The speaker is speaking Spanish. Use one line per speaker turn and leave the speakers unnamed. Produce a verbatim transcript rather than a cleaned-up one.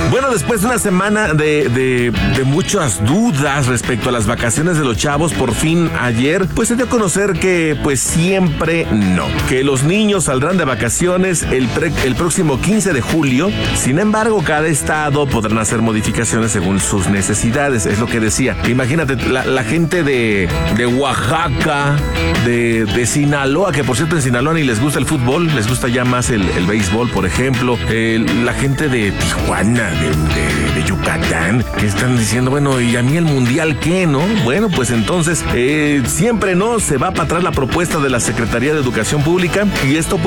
Bueno, después de una semana de, de, de muchas dudas respecto a las vacaciones de los chavos, por fin ayer, pues se dio a conocer que pues siempre no, que los niños saldrán de vacaciones el, pre, el próximo quince de julio. Sin embargo, cada estado podrán hacer modificaciones según sus necesidades, es lo que decía. Imagínate, la, la gente de, de Oaxaca, de, de Sinaloa, que por cierto en Sinaloa ni les gusta el fútbol, les gusta ya más el, el béisbol, por ejemplo, el, la gente de Tijuana, de, de, de Yucatán, que están diciendo, bueno, ¿y a mí el mundial qué, no? Bueno, pues entonces, eh, siempre no, se va para atrás la propuesta de la Secretaría de Educación Pública, y esto pues